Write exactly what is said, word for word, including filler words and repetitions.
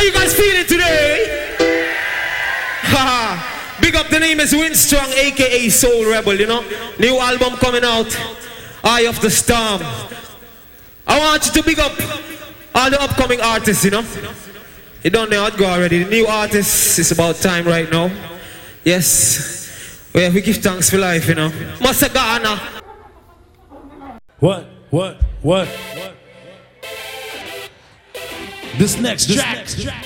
you guys feeling today? Haha. Big up, the name is Winstrong, aka Soul Rebel, you know. New album coming out, Eye of the Storm. I want you to big up all the upcoming artists, you know. You don't know how to go already. The new artists, it's about time right now. Yes. We, we give thanks for life, you know. Masagana. What? What? What? What? This next track.